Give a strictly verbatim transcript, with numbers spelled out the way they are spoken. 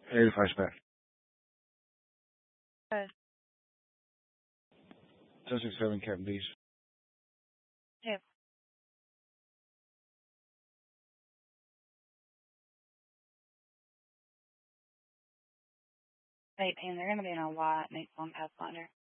Hey, flashback. Good. ten six seven Captain Beach. Hey, wait, and they're gonna be in a lot next on Pathfinder.